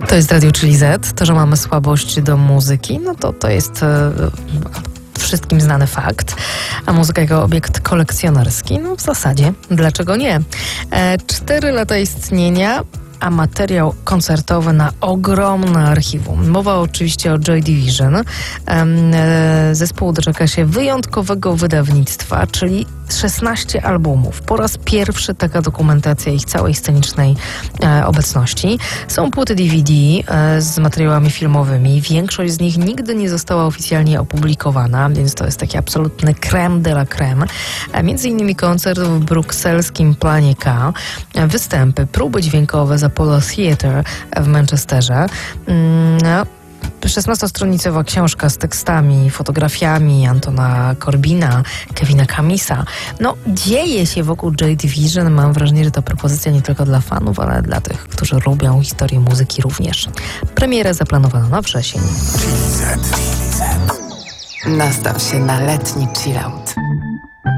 To jest Radio Czyli Z. To, że mamy słabość do muzyki, no to jest wszystkim znany fakt. A muzyka jako obiekt kolekcjonerski, no w zasadzie, dlaczego nie? 4 lata istnienia, a materiał koncertowy na ogromne archiwum. Mowa oczywiście o Joy Division. Zespół doczeka się wyjątkowego wydawnictwa, czyli 16 albumów. Po raz pierwszy taka dokumentacja ich całej scenicznej obecności. Są płyty DVD z materiałami filmowymi. Większość z nich nigdy nie została oficjalnie opublikowana, więc to jest taki absolutny crème de la crème. Między innymi koncert w brukselskim Planie K, występy, próby dźwiękowe z Apollo Theatre w Manchesterze. 16-stronicowa książka z tekstami, fotografiami Antona Corbina, Kevina Kamisa. No, dzieje się wokół Joy Division. Mam wrażenie, że to propozycja nie tylko dla fanów, ale dla tych, którzy lubią historię muzyki również. Premierę zaplanowano na wrzesień. Nastaw się na letni chillout.